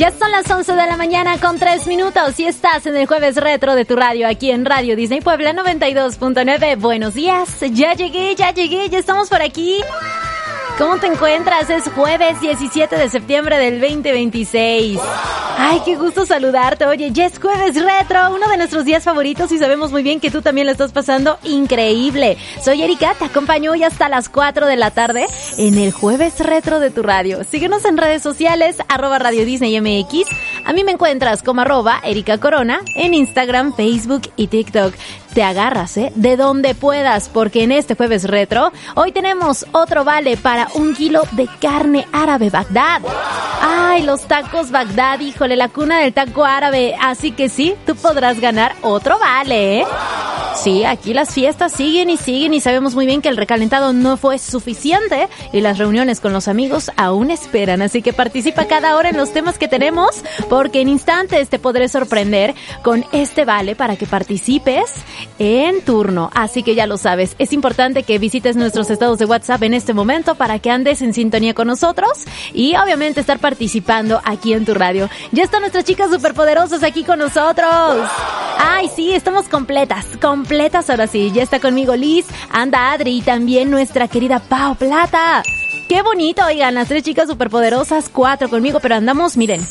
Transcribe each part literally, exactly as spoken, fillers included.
Ya son las once de la mañana con tres minutos y estás en el Jueves Retro de tu radio, aquí en Radio Disney Puebla noventa y dos punto nueve. Buenos días, ya llegué, ya llegué, ya estamos por aquí. ¿Cómo te encuentras? Es jueves diecisiete de septiembre del veinte veintiséis. Ay, qué gusto saludarte. Oye, ya es Jueves Retro, uno de nuestros días favoritos y sabemos muy bien que tú también lo estás pasando increíble. Soy Erika, te acompaño hoy hasta las cuatro de la tarde en el Jueves Retro de tu radio. Síguenos en redes sociales, arroba Radio Disney M X. A mí me encuentras como arroba Erika Corona en Instagram, Facebook y TikTok. Te agarras, ¿eh? De donde puedas, porque en este Jueves Retro, hoy tenemos otro vale para un kilo de carne árabe Bagdad. Ay, los tacos Bagdad, híjole, la cuna del taco árabe. Así que sí, tú podrás ganar otro vale, ¿eh? Sí, aquí las fiestas siguen y siguen y sabemos muy bien que el recalentado no fue suficiente y las reuniones con los amigos aún esperan. Así que participa cada hora en los temas que tenemos, porque en instantes te podré sorprender con este vale para que participes en turno. Así que ya lo sabes, es importante que visites nuestros estados de WhatsApp en este momento para que andes en sintonía con nosotros y obviamente estar participando aquí en tu radio. Ya están nuestras chicas superpoderosas aquí con nosotros. Ay, sí, estamos completas, completas ahora sí. Ya está conmigo Liz, anda Adri y también nuestra querida Pau Plata. Qué bonito, oigan, las tres chicas superpoderosas, cuatro conmigo, pero andamos, miren,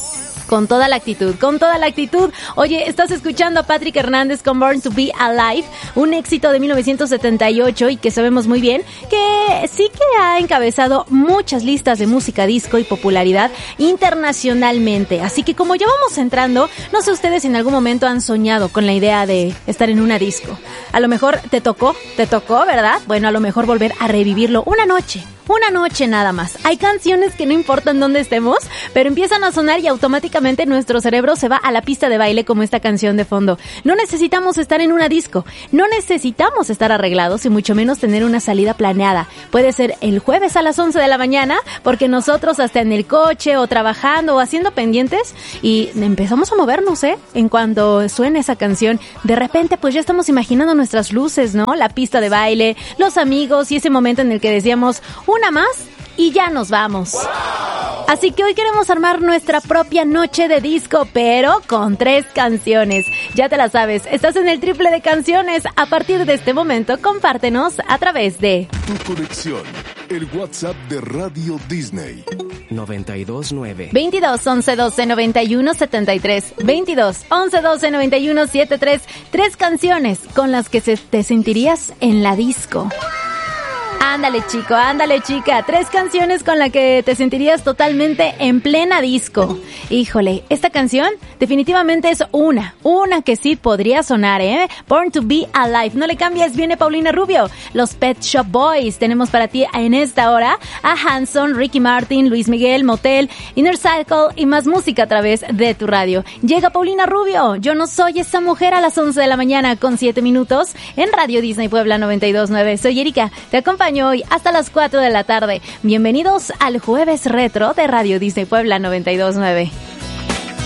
con toda la actitud, con toda la actitud. Oye, estás escuchando a Patrick Hernández con Born to Be Alive, un éxito de mil novecientos setenta y ocho y que sabemos muy bien que sí que ha encabezado muchas listas de música disco y popularidad internacionalmente. Así que como ya vamos entrando, no sé ustedes si en algún momento han soñado con la idea de estar en una disco. A lo mejor te tocó, te tocó, ¿verdad? Bueno, a lo mejor volver a revivirlo una noche. Una noche nada más. Hay canciones que no importan dónde estemos, pero empiezan a sonar y automáticamente nuestro cerebro se va a la pista de baile como esta canción de fondo. No necesitamos estar en una disco, no necesitamos estar arreglados y mucho menos tener una salida planeada. Puede ser el jueves a las once de la mañana, porque nosotros hasta en el coche o trabajando o haciendo pendientes y empezamos a movernos, ¿eh? En cuanto suene esa canción, de repente pues ya estamos imaginando nuestras luces, ¿no? La pista de baile, los amigos y ese momento en el que decíamos una más y ya nos vamos. ¡Wow! Así que hoy queremos armar nuestra propia noche de disco, pero con tres canciones. Ya te la sabes, estás en el triple de canciones. A partir de este momento, compártenos a través de Tu conexión, el WhatsApp de Radio Disney. noventa y dos nueve veintidós once doce noventa y uno setenta y tres. veintidós once doce noventa y uno setenta y tres. Tres canciones con las que se te sentirías en la disco. Ándale, chico, ándale, chica. Tres canciones con las que te sentirías totalmente en plena disco. Híjole, esta canción definitivamente es una, una que sí podría sonar, ¿eh? Born to Be Alive. No le cambies, viene Paulina Rubio. Los Pet Shop Boys. Tenemos para ti en esta hora a Hanson, Ricky Martin, Luis Miguel, Motel, Inner Circle y más música a través de tu radio. Llega Paulina Rubio. Yo no soy esa mujer a las once de la mañana con siete minutos en Radio Disney Puebla noventa y dos punto nueve. Soy Erika, te acompaño hoy hasta las cuatro de la tarde. Bienvenidos al Jueves Retro de Radio Disney Puebla noventa y dos punto nueve.